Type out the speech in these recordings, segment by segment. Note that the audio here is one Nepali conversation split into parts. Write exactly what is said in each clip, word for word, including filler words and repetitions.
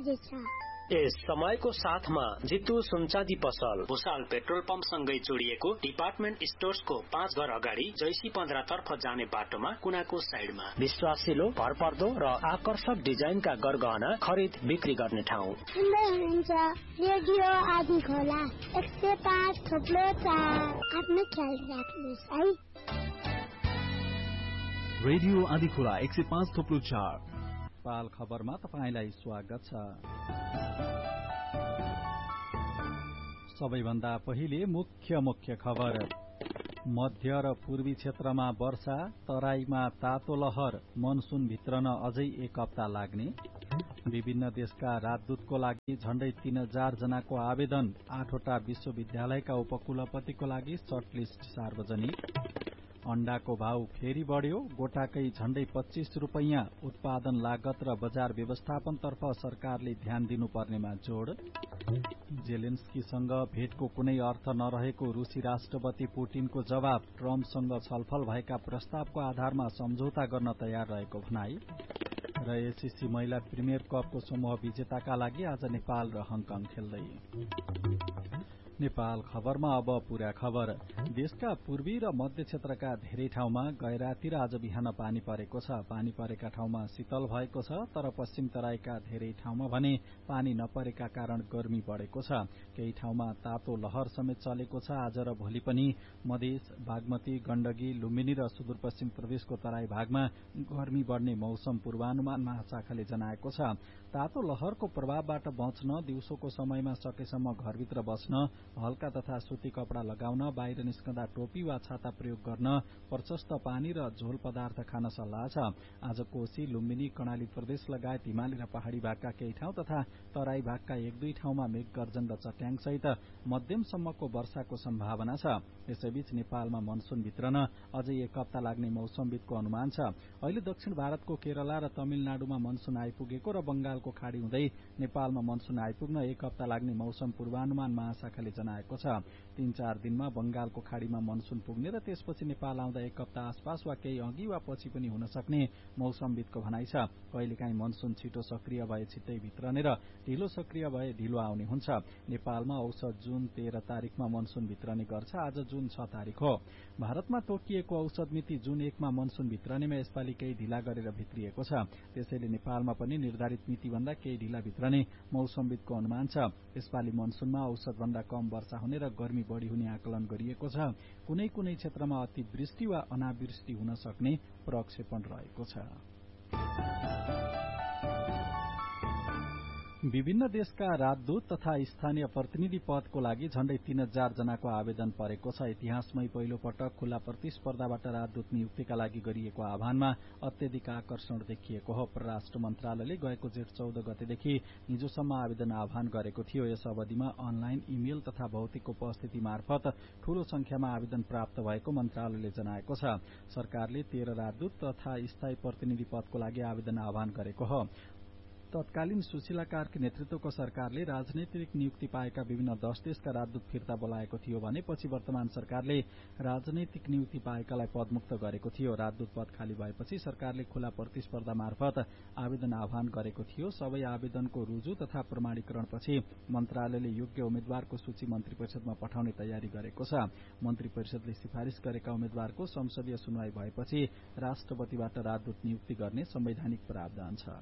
बजेछ। यस समयको साथमा जितु सुनचाँदी पसल भुसाल पेट्रोल पम्प सँगै जोडिएको डिपार्टमेन्ट स्टोर्सको पाँच घर अगाडि जैसी पन्ध्र तर्फ जाने बाटोमा कुनाको साइडमा विश्वासिलो भरपर्दो र आकर्षक डिजाइनका गरगहना खरिद बिक्री गर्ने ठाउँ। सुन्दै हुनुहुन्छ रेडियो आदि खोला एक सय पाँच थोप्लो चार। आफ्नो ख्याल राख्नुहोस् है। रेडियो आदि खोला एक सय पाँच थोप्लो चार पाल खबरमा तपाईंलाई स्वागत छ। सबैभन्दा पहिले मुख्य मुख्य खबर। मध्य र पूर्वी क्षेत्रमा वर्षा, तराईमा तातो लहर, मनसून भित्रन अझै एक हप्ता लाग्ने। विभिन्न देशका राजदूतको लागि झण्डै तीन हजार जनाको आवेदन, आठवटा विश्वविद्यालयका उपकुलपतिको लागि सर्टलिस्ट सार्वजनिक। अण्डाको भाव फेरि बढ़्यो, गोटाकै झण्डै पच्चीस रूपैयाँ। उत्पादन लागत र बजार व्यवस्थापनतर्फ सरकारले ध्यान दिनुपर्नेमा जोड़। जेलेन्स्कीसँग भेटको कुनै अर्थ नरहेको रूसी राष्ट्रपति पुटिनको जवाब, ट्रम्पसँग छलफल भएका प्रस्तावको आधारमा सम्झौता गर्न तयार रहेको भनाई। र एससीसी महिला प्रिमियर कपको समूह विजेताका लागि आज नेपाल र हङकङ खेल्दै। नेपाल खबरमा अब पूरा खबर। देशका पूर्वी र मध्य क्षेत्रका धेरै ठाउँमा गैराती र आज बिहान पानी परेको छ। पानी परेका ठाउँमा शीतल भएको छ, तर पश्चिम तराईका धेरै ठाउँमा भने पानी नपरेका कारण गर्मी बढ़ेको छ। केही ठाउँमा तातो लहर समेत चलेको छ। आज र भोलि पनि मधेस, बागमती, गण्डकी, लुम्बिनी र सुदूरपश्चिम प्रदेशको तराई भागमा गर्मी बढ़ने मौसम पूर्वानुमान महाशाखाले जनाएको छ। तातो लहरको प्रभावबाट बच्न दिउँसोको समयमा सकेसम्म घरभित्र बस्न, हल्का तथा सूती कपड़ा लगाउन, बाहिर निस्कँदा टोपी वा छाता प्रयोग गर्न, प्रशस्त पानी र झोल पदार्थ खान सल्लाह छ। आज कोशी, लुम्बिनी, कर्णाली प्रदेश लगायत हिमाली र पहाड़ी भागका केही ठाउँ तथा तराई भागका एक दुई ठाउँमा मेघ गर्जन र चट्याङ सहित मध्यमसम्मको वर्षाको सम्भावना छ। यसैबीच नेपालमा मनसून भित्रन अझै एक हप्ता लाग्ने मौसमविदको अनुमान छ। अहिले दक्षिण भारतको केरला र तमिलनाडुमा मनसून आइपुगेको र बंगालको खाड़ी हुँदै नेपालमा मनसून आइपुग्न एक हप्ता लाग्ने मौसम पूर्वानुमान महाशाखाले जनाएको छ। तीन चार दिनमा बंगालको खाड़ीमा मनसून पुग्ने र त्यसपछि नेपाल आउँदा एक हप्ता आसपास वा केही अघि वा पछि पनि हुन सक्ने मौसमविदको भनाइ छ। कहिलेकाहीँ मनसून छिटो सक्रिय भए छिट्टै भित्रने र ढिलो सक्रिय भए ढिलो आउने हुन्छ। नेपालमा औसत जून तेह्र तारिकमा मनसून भित्रने गर्छ। आज जून छ तारिक हो। भारतमा तोकिएको औसत मिति जून एकमा मनसून भित्रनेमा यसपालि केही ढिला गरेर भित्रिएको छ। त्यसैले नेपालमा पनि निर्धारित मितिभन्दा केही ढिला भित्रने मौसमविदको अनुमान छ। यसपालि मनसूनमा औसत भन्दा कम वर्षा हुने र गर्मी बढ़ी हुने आकलन गरिएको छ। कुनै कुनै क्षेत्रमा अतिवृष्टि वा अनावृष्टि हुन सक्ने प्रक्षेपण रहेको छ। विभिन्न देशका राजदूत तथा स्थानीय प्रतिनिधि पदको लागि झण्डै तीन हजार जनाको आवेदन परेको छ। इतिहासमै पहिलो पटक खुला प्रतिस्पर्धाबाट राजदूत नियुक्तिका लागि गरिएको आह्वानमा अत्यधिक आकर्षण देखिएको हो। परराष्ट्र मन्त्रालयले गएको जेठ चौध गतेदेखि हिजोसम्म आवेदन आह्वान गरेको थियो। यस अवधिमा अनलाइन, इमेल तथा भौतिक उपस्थिति मार्फत ठूलो संख्यामा आवेदन प्राप्त भएको मन्त्रालयले जनाएको छ। सरकारले तेह्र राजदूत तथा स्थायी प्रतिनिधि पदको लागि आवेदन आह्वान गरेको हो। तत्कालीन सुशीला कार्की नेतृत्वको सरकारले राजनैतिक नियुक्ति पाएका विभिन्न दश देशका राजदूत फिर्ता बोलाएको थियो भने पछि वर्तमान सरकारले राजनैतिक नियुक्ति पाएकालाई पदमुक्त गरेको थियो। राजदूत पद खाली भएपछि सरकारले खुला प्रतिस्पर्धा मार्फत आवेदन आह्वान गरेको थियो। सबै आवेदनको रुजु तथा प्रमाणीकरणपछि मन्त्रालयले योग्य उम्मेद्वारको सूची मन्त्री परिषदमा पठाउने तयारी गरेको छ। मन्त्री परिषदले सिफारिश गरेका उम्मेद्वारको संसदीय सुनवाई भएपछि राष्ट्रपतिबाट राजदूत नियुक्ति गर्ने संवैधानिक प्रावधान छ।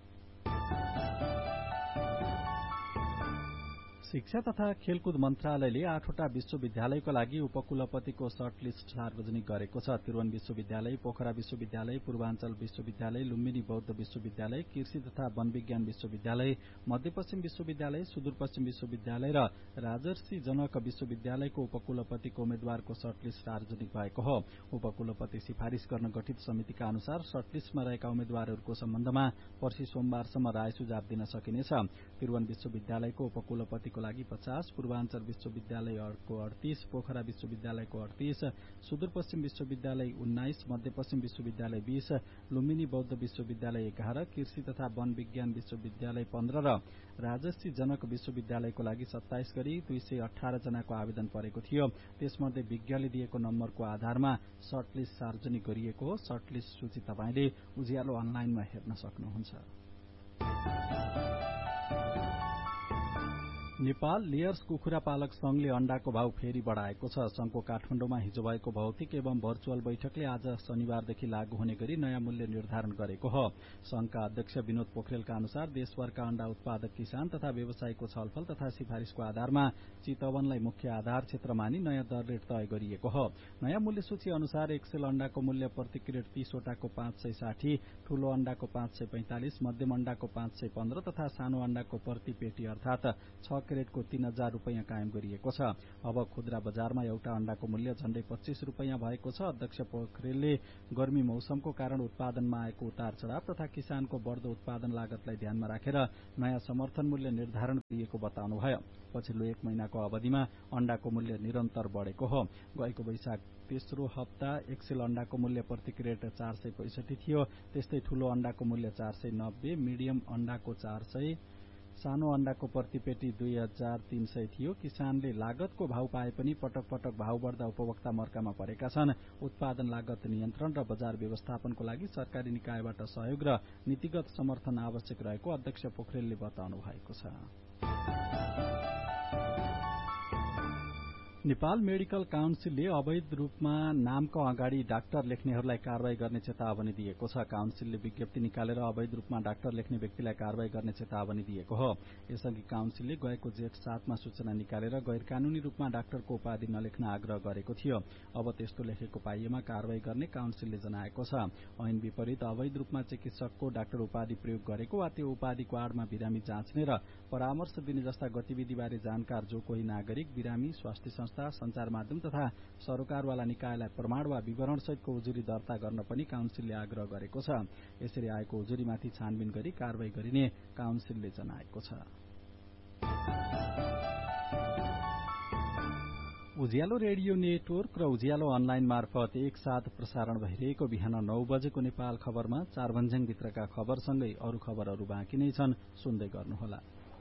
शिक्षा तथा खेलकुद मन्त्रालयले आठवटा विश्वविद्यालयको लागि उपकुलपतिको सर्टलिस्ट सार्वजनिक गरेको छ। त्रिभुवन विश्वविद्यालय, पोखरा विश्वविद्यालय, पूर्वाञ्चल विश्वविद्यालय, लुम्बिनी बौद्ध विश्वविद्यालय, कृषि तथा वन विज्ञान विश्वविद्यालय, मध्यपश्चिम विश्वविद्यालय, सुदूरपश्चिम विश्वविद्यालय र राजर्षि जनक विश्वविद्यालयको उपकुलपतिको उम्मेद्वारको सर्टलिस्ट सार्वजनिक भएको हो। उपकुलपति सिफारिश गर्न गठित समितिका अनुसार सर्टलिस्टमा रहेका उम्मेद्वारहरूको सम्बन्धमा पर्सि सोमबारसम्म राय सुझाव दिन सकिनेछ। त्रिभुवन विश्वविद्यालयको उपकुलपतिको लागि पचास, पूर्वाञ्चल विश्वविद्यालयको अडतीस, पोखरा विश्वविद्यालयको अडतीस, सुदूरपश्चिम विश्वविद्यालय उन्नाइस, मध्यपश्चिम विश्वविद्यालय बीस, लुम्बिनी बौद्ध विश्वविद्यालय एघार, कृषि तथा वन विज्ञान विश्वविद्यालय पन्ध्र र राजर्षि जनक विश्वविद्यालयको लागि सत्ताइस गरी दुई सय अठार जनाको आवेदन परेको थियो। त्यसमध्ये विज्ञले दिएको नम्बरको आधारमा सर्टलिस्ट सार्वजनिक गरिएको हो। सर्टलिस्ट सूची तपाईले उज्यालो अनलाइनमा हेर्न सक्नुहुन्छ। नेपाल लेयर्स कुखुरा पालक संघले अण्डाको भाव फेरि बढ़ाएको छ। संघको काठमाडौँमा हिजो भएको भौतिक एवं भर्चुअल बैठकले आज शनिबारदेखि लागू हुने गरी नयाँ मूल्य निर्धारण गरेको हो। संघका अध्यक्ष विनोद पोखरेलका अनुसार देशभरका अण्डा उत्पादक किसान तथा व्यवसायीको छलफल तथा सिफारिशको आधारमा चितवनलाई मुख्य आधार क्षेत्र मानी नयाँ दर रेट तय गरिएको हो। नयाँ मूल्य सूची अनुसार एक सेल अण्डाको मूल्य प्रति क्रेट तीसवटाको पाँच सय साठी, ठूलो अण्डाको पाँच सय पैंतालिस, मध्यम अण्डाको पाँच सय पन्ध्र तथा सानो अण्डाको प्रति पेटी अर्थात छ क्रेटको तीन हजार रूपियाँ कायम गरिएको छ। अब खुद्रा बजारमा एउटा अण्डाको मूल्य झण्डै पच्चीस रूपियाँ भएको छ। अध्यक्ष पोखरेलले गर्मी मौसमको कारण उत्पादनमा आएको उतार चढ़ाव तथा किसानको बढ़दो उत्पादन लागतलाई ध्यानमा राखेर नयाँ समर्थन मूल्य निर्धारण गरिएको बताउनुभयो। पछिल्लो एक महिनाको अवधिमा अण्डाको मूल्य निरन्तर बढ़ेको हो। गएको वैशाख तेस्रो हप्ता एक सेल अण्डाको मूल्य प्रति क्रेट चार सय पैंसठी थियो। त्यस्तै ठूलो अण्डाको मूल्य चार सय नब्बे, मिडियम अण्डाको चार सय, सानो अण्डाको प्रति पेटी दुई हजार तीन सय थियो। किसानले लागतको भाव पाए पनि पटक पटक भाव बढ़दा उपभोक्ता मर्कामा परेका छन्। उत्पादन लागत नियन्त्रण र बजार व्यवस्थापनको लागि सरकारी निकायबाट सहयोग र नीतिगत समर्थन आवश्यक रहेको अध्यक्ष पोखरेलले बताउनु भएको छ। नेपाल मेडिकल काउन्सिलले अवैध रूपमा नामको अगाडि डाक्टर लेख्नेहरूलाई कारवाही गर्ने चेतावनी दिएको छ। काउन्सिलले विज्ञप्ति निकालेर अवैध रूपमा डाक्टर लेख्ने व्यक्तिलाई कारवाही गर्ने चेतावनी दिएको हो। यसअघि काउन्सिलले गएको जेठ सातमा सूचना निकालेर गैर कानूनी रूपमा डाक्टरको उपाधि नलेख्न आग्रह गरेको थियो। अब त्यस्तो लेखेको पाइएमा कारवाही गर्ने काउन्सिलले जनाएको छ। ऐन विपरीत अवैध रूपमा चिकित्सकको डाक्टर उपाधि प्रयोग गरेको वा त्यो उपाधिको आडमा बिरामी जाँच्ने र परामर्श दिने जस्ता गतिविधिबारे जानकार जो कोही नागरिक, बिरामी, स्वास्थ्य संस्था, संचार माध्यम तथा सरोकारवाला निकायलाई प्रमाण वा विवरण सहितको उजुरी दर्ता गर्न पनि काउन्सिलले आग्रह गरेको छ। यसरी आएको उजुरीमाथि छानबिन गरी कारवाही गरिने काउन्सिलले जनाएको छ। उज्यालो रेडियो नेटवर्क र उज्यालो अनलाइन मार्फत एकसाथ प्रसारण भइरहेको बिहान नौ बजेको नेपाल खबरमा चारभन्ज्याङभित्रका खबरसँगै अरू खबरहरू बाँकी नै छन्, सुन्दै गर्नुहोला।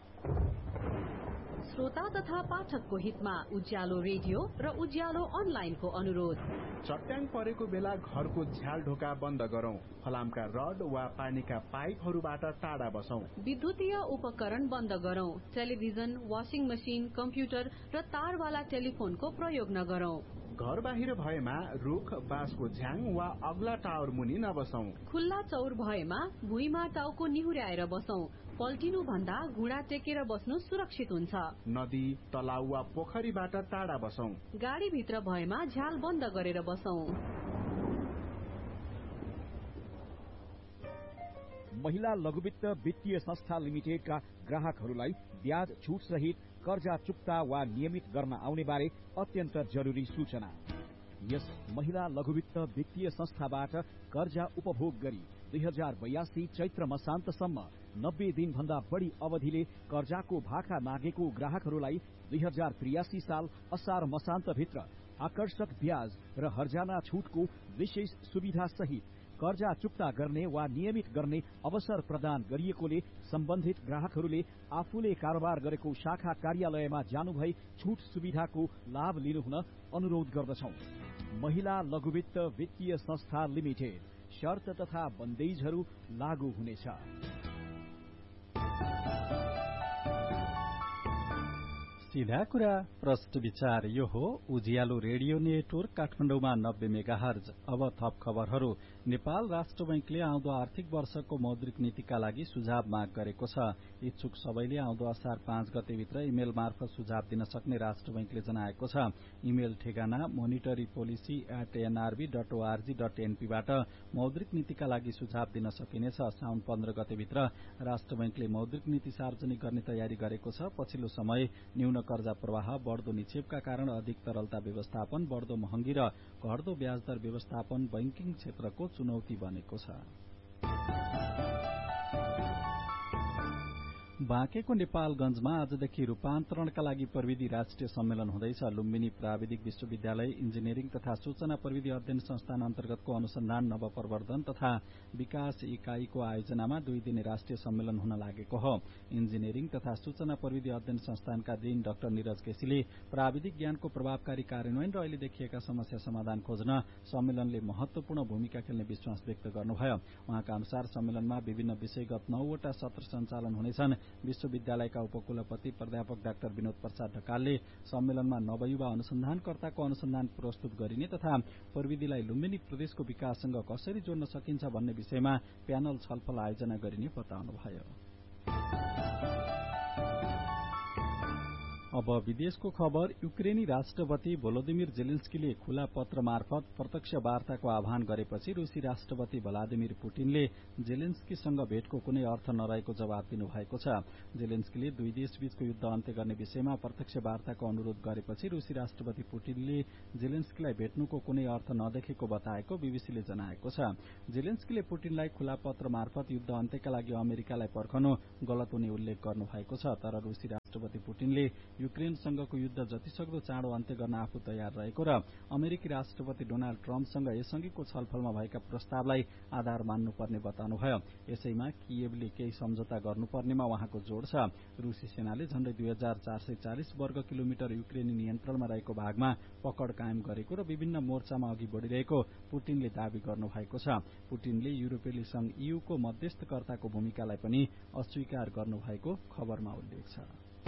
श्रोता तथा पाठकको हितमा उज्यालो रेडियो र उज्यालो अनलाइनको अनुरोध। चट्याङ परेको बेला घरको झ्याल ढोका बन्द गरौं। फलामका रड वा पानीका पाइपहरूबाट टाढा बसौं। विद्युतीय उपकरण बन्द गरौं। टेलिभिजन, वाशिङ मशिन, कम्प्युटर र तारवाला टेलिफोनको प्रयोग नगरौं। घर बाहिर भएमा रुख, बाँसको झ्याङ वा अग्ला टावर मुनि नबसौं। खुल्ला चौर भएमा भुइँमा टाउको निहुर्याएर बसौं। पल्टिनु भन्दा घुँडा टेकेर बस्नु सुरक्षित हुन्छ। नदी, तलाउ वा पोखरीबाट टाढा बसौं। गाडीभित्र भएमा झ्याल बन्द गरेर बसौं। महिला लघुवित्त वित्तीय संस्था लिमिटेडका ग्राहकहरूलाई ब्याज छुट सहित कर्जा चुक्ता वा नियमित गर्न आउने बारे अत्यन्त जरुरी सूचना। यस महिला लघुवित्त वित्तीय संस्थाबाट कर्जा उपभोग गरी दुई हजार बयासी चैत्र मसान्तसम्म नब्बे दिन भन्दा बढ़ी अवधिले कर्जाको भाका मागेको ग्राहकहरूलाई दुई हजार त्रियासी साल असार मसान्तभित्र आकर्षक ब्याज र हर्जाना छुटको विशेष सुविधा सहित कर्जा चुक्ता गर्ने वा नियमित गर्ने अवसर प्रदान गरिएकोले सम्बन्धित ग्राहकहरूले आफूले कारोबार गरेको शाखा कार्यालयमा जानुभई छुट सुविधाको लाभ लिनुहुन अनुरोध गर्दछौं। महिला लघुवित्त वित्तीय संस्था लिमिटेड। शर्त तथा बन्देजहरू लागू हुनेछ। सीधा कुरा प्रश्न विचार यो हो उज्यालो रेडियो नेटवर्क काठमाडौँमा नब्बे मेगाहर्ज। अब थप खबरहरू। नेपाल राष्ट्र बैंकले आउँदो आर्थिक वर्षको मौद्रिक नीतिका लागि सुझाव माग गरेको छ। इच्छुक सबैले आउँदो असार पाँच गतेभित्र इमेल मार्फत सुझाव दिन सक्ने राष्ट्र बैंकले जनाएको छ। इमेल ठेगाना monetary policy at NRB dot ORG dot एनपीबाट मौद्रिक नीतिका लागि सुझाव दिन सकिनेछ। साउन पन्ध्र गतेभित्र राष्ट्र बैंकले मौद्रिक नीति सार्वजनिक गर्ने तयारी गरेको छ। पछिल्लो समय न्यून कर्जा प्रवाह, बढ़दो निक्षेपका कारण अधिक तरलता व्यवस्थापन, बढ़दो महँगी र घट्दो ब्याजदर व्यवस्थापन बैंकिङ क्षेत्रको चुनौती बनेको छ। बाँकेको नेपालगंजमा आजदेखि रूपान्तरणका लागि प्रविधि राष्ट्रिय सम्मेलन हुँदैछ। लुम्बिनी प्राविधिक विश्वविद्यालय इन्जिनियरिङ तथा सूचना प्रविधि अध्ययन संस्थान अन्तर्गतको अनुसन्धान नवप्रवर्धन तथा विकास इकाईको आयोजनामा दुई दिने राष्ट्रिय सम्मेलन हुन लागेको हो। इन्जिनियरिङ तथा सूचना प्रविधि अध्ययन संस्थानका डीन डाक्टर निरज केसीले प्राविधिक ज्ञानको प्रभावकारी कार्यान्वयन र अहिले देखिएका समस्या समाधान खोज्न सम्मेलनले महत्वपूर्ण भूमिका खेल्ने विश्वास व्यक्त गर्नुभयो। उहाँका अनुसार सम्मेलनमा विभिन्न विषयगत नौवटा सत्र सञ्चालन हुनेछन्। विश्वविद्यालयका उपकुलपति प्राध्यापक डाक्टर विनोद प्रसाद ढकालले सम्मेलनमा नवयुवा अनुसन्धानकर्ताको अनुसन्धान प्रस्तुत गरिने तथा प्रविधिलाई लुम्बिनी प्रदेशको विकाससँग कसरी जोड्न सकिन्छ भन्ने विषयमा प्यानल छलफल आयोजना गरिने बताउनुभयो। अब विदेशको खबर। युक्रेनी राष्ट्रपति भोलोदिमिर जेलेन्स्कीले खुला पत्र मार्फत प्रत्यक्ष वार्ताको आह्वान गरेपछि रूसी राष्ट्रपति भ्लादिमिर पुटिनले जेलेन्स्कीसँग भेटको कुनै अर्थ नरहेको जवाब दिनुभएको छ। जेलेन्स्कीले दुई देशबीचको युद्ध अन्त्य गर्ने विषयमा प्रत्यक्ष वार्ताको अनुरोध गरेपछि रूसी राष्ट्रपति पुटिनले जेलेन्स्कीलाई भेट्नुको कुनै अर्थ नदेखेको बताएको बीबीसीले जनाएको छ। जेलेन्स्कीले पुटिनलाई खुला पत्र मार्फत युद्ध अन्त्यका लागि अमेरिकालाई पर्खनु गलत हुने उल्लेख गर्नुभएको छ। तर रूसी राष्ट्रपति पुटिनले युक्रेनसँगको युद्ध जतिसक्दो चाँडो अन्त्य गर्न आफू तयार रहेको र अमेरिकी राष्ट्रपति डोनाल्ड ट्रम्पसँग यसअघिको छलफलमा भएका प्रस्तावलाई आधार मान्नुपर्ने बताउनुभयो। यसैमा कियेभले केही सम्झौता गर्नुपर्नेमा उहाँको जोड़ छ। रूसी सेनाले झण्डै दुई हजार चार सय चालिस वर्ग किलोमिटर युक्रेनी नियन्त्रणमा रहेको भागमा पकड़ कायम गरेको र विभिन्न मोर्चामा अघि बढ़िरहेको पुटिनले दावी गर्नुभएको छ। पुटिनले युरोपेली संघ ईयूको मध्यस्थकर्ताको भूमिकालाई पनि अस्वीकार गर्नुभएको खबरमा उल्लेख छ।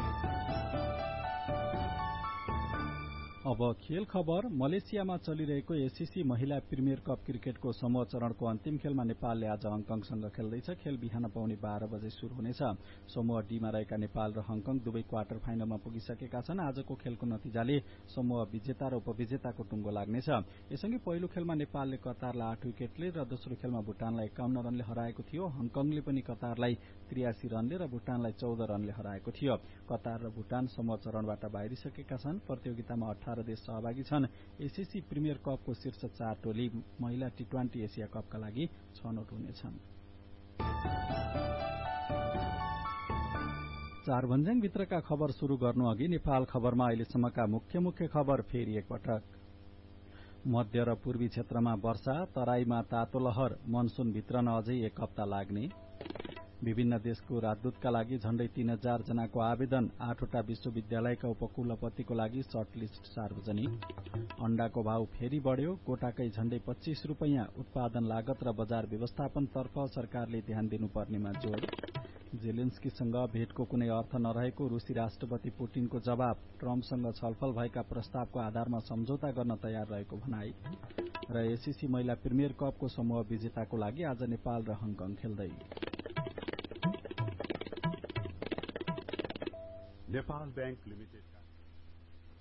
अब खेल खबर। मलेसियामा चलिरहेको एसीसी महिला प्रिमियर कप क्रिकेटको समूह चरणको अन्तिम खेलमा नेपालले आज हङकङसँग खेल्दैछ। खेल बिहान पाउने बाह्र बजे शुरू हुनेछ। समूह डीमा रहेका नेपाल र हङकङ दुवै क्वार्टर फाइनलमा पुगिसकेका छन्। आजको खेलको नतिजाले समूह विजेता र उपविजेताको टुङ्गो लाग्नेछ। यसअघि पहिलो खेलमा नेपालले कतारलाई आठ विकेटले र दोस्रो खेलमा भुटानलाई एकाउन्न रनले हराएको थियो। हङकङले पनि कतारलाई त्रियासी रनले र भुटानलाई चौध रनले हराएको थियो। कतार र भुटान समूह चरणबाट बाहिरिसकेका छन्। प्रतियोगितामा अठार देश सहभागी छन्। एसीसी प्रिमियर कपको शीर्ष चार टोली महिला टी ट्वेन्टी एसिया कपका लागि छनौट हुनेछन्। चार भन्ज्याङ भित्रका खबर शुरू गर्नु अघि नेपाल खबरमा अहिलेसम्मका मुख्य मुख्य खबर फेरि एकपटक। मध्य र पूर्वी क्षेत्रमा वर्षा, तराईमा तातो लहर, मनसून भित्रन अझै एक हप्ता लाग्ने। विभिन्न देशको राजदूतका लागि झण्डै तीन हजार जनाको आवेदन, आठवटा विश्वविद्यालयका उपकुलपतिको लागि सर्टलिस्ट सार्वजनिक। अण्डाको भाव फेरि बढ्यो, गोटाकै झण्डै पच्चीस रूपैयाँ। उत्पादन लागत र बजार व्यवस्थापनतर्फ सरकारले ध्यान दिनुपर्नेमा जोड़। जेलेन्स्कीसँग भेटको कुनै अर्थ नरहेको रूसी राष्ट्रपति पुटिनको जवाब। ट्रम्पसँग छलफल भएका प्रस्तावको आधारमा सम्झौता गर्न तयार रहेको भनाई। र एसीसी महिला प्रिमियर कपको समूह विजेताको लागि आज नेपाल र हङकङ खेल्दै। Nepal bank limited